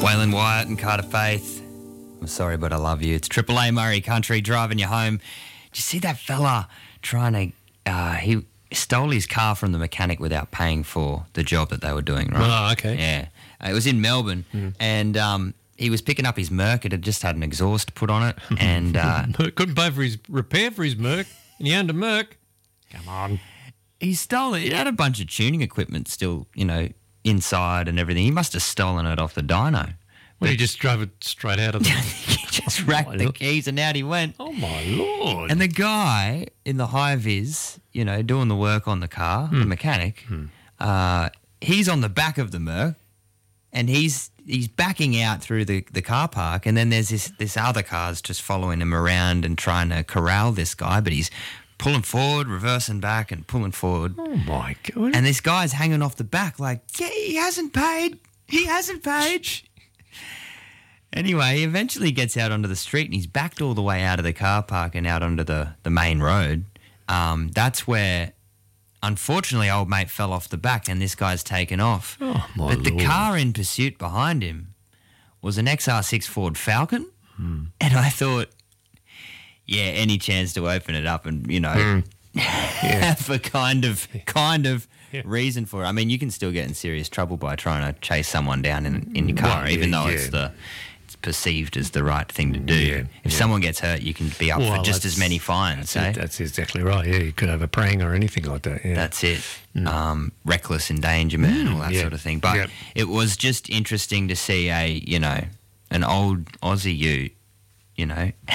Waylon Wyatt and Carter Faith. I'm sorry, but I love you. It's Triple A Murray Country driving you home. Did you see that fella trying to... he stole his car from the mechanic without paying for the job that they were doing, right? Oh, okay. Yeah. It was in Melbourne, and he was picking up his Merc. It had just had an exhaust put on it, and... couldn't pay for his repair for his Merc, and he owned a Merc. Come on. He stole it. He had a bunch of tuning equipment still, inside and everything. He must have stolen it off the dyno. Well, he just drove it straight out of the... He just racked the keys and out he went. Oh, my Lord. And the guy in the high-vis, doing the work on the car, the mechanic, he's on the back of the Merc and he's backing out through the car park, and then there's this other car's just following him around and trying to corral this guy, but he's pulling forward, reversing back and pulling forward. Oh, my God. And this guy's hanging off the back like, yeah, he hasn't paid. He hasn't paid. Anyway, he eventually gets out onto the street and he's backed all the way out of the car park and out onto the main road. That's where, unfortunately, old mate fell off the back and this guy's taken off. Oh, my Lord. But the car in pursuit behind him was an XR6 Ford Falcon. And I thought, yeah, any chance to open it up and, have a kind of reason for it. I mean, you can still get in serious trouble by trying to chase someone down in your car, even though it's perceived as the right thing to do. Yeah, if someone gets hurt, you can be up for just as many fines. That's exactly right. Yeah, you could have a prang or anything like that. Yeah. That's it. Reckless endangerment and all that sort of thing. But it was just interesting to see an old Aussie ute, an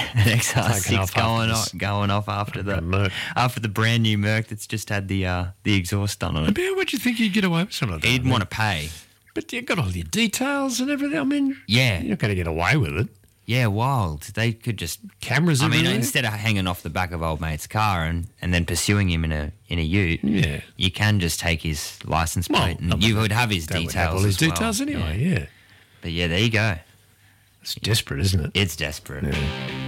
XR6 going off after the brand new Merc that's just had the exhaust done on it. But how would you think you'd get away with something like that? He didn't want to pay. But you've got all your details and everything. I mean, yeah, you're not going to get away with it. Yeah, wild. They could just cameras. Instead of hanging off the back of old mate's car and then pursuing him in a ute, you can just take his license plate and you would have his details. Would have all his details anyway. Yeah. But yeah, there you go. It's desperate, isn't it? It's desperate. Yeah.